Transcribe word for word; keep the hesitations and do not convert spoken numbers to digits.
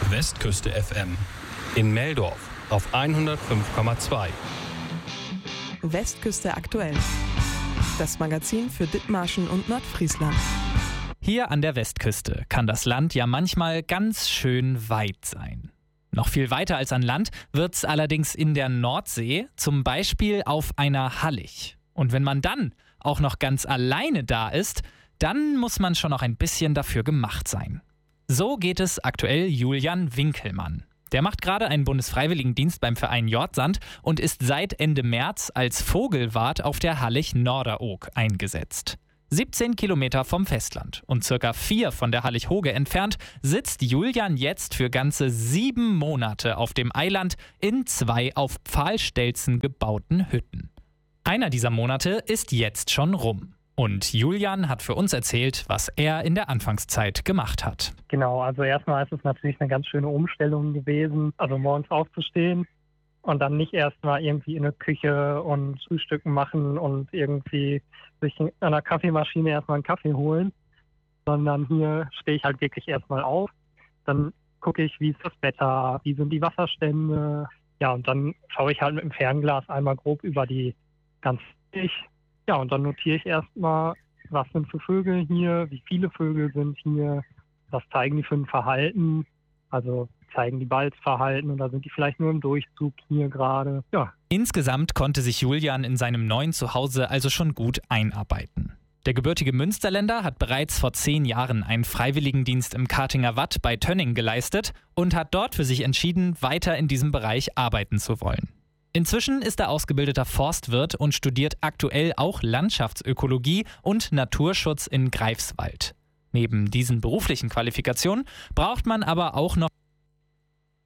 Westküste F M. In Meldorf auf hundertfünf Komma zwei. Westküste aktuell. Das Magazin für Dithmarschen und Nordfriesland. Hier an der Westküste kann das Land ja manchmal ganz schön weit sein. Noch viel weiter als an Land wird's allerdings in der Nordsee, zum Beispiel auf einer Hallig. Und wenn man dann auch noch ganz alleine da ist, dann muss man schon noch ein bisschen dafür gemacht sein. So geht es aktuell Julian Winkelmann. Der macht gerade einen Bundesfreiwilligendienst beim Verein Jordsand und ist seit Ende März als Vogelwart auf der Hallig Norderoog eingesetzt. siebzehn Kilometer vom Festland und circa vier von der Hallig Hoge entfernt sitzt Julian jetzt für ganze sieben Monate auf dem Eiland in zwei auf Pfahlstelzen gebauten Hütten. Einer dieser Monate ist jetzt schon rum. Und Julian hat für uns erzählt, was er in der Anfangszeit gemacht hat. Genau, also erstmal ist es natürlich eine ganz schöne Umstellung gewesen, also morgens aufzustehen und dann nicht erstmal irgendwie in der Küche und Frühstücken machen und irgendwie sich an der Kaffeemaschine erstmal einen Kaffee holen, sondern hier stehe ich halt wirklich erstmal auf, dann gucke ich, wie ist das Wetter, wie sind die Wasserstände, ja, und dann schaue ich halt mit dem Fernglas einmal grob über die ganze Sicht. Ja, und dann notiere ich erstmal, was sind für Vögel hier, wie viele Vögel sind hier, was zeigen die für ein Verhalten, also zeigen die Balzverhalten oder sind die vielleicht nur im Durchzug hier gerade, ja. Insgesamt konnte sich Julian in seinem neuen Zuhause also schon gut einarbeiten. Der gebürtige Münsterländer hat bereits vor zehn Jahren einen Freiwilligendienst im Kartinger Watt bei Tönning geleistet und hat dort für sich entschieden, weiter in diesem Bereich arbeiten zu wollen. Inzwischen ist er ausgebildeter Forstwirt und studiert aktuell auch Landschaftsökologie und Naturschutz in Greifswald. Neben diesen beruflichen Qualifikationen braucht man aber auch noch